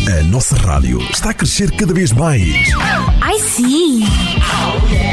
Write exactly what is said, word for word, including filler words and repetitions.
A nossa rádio está a crescer cada vez mais. Ai sim!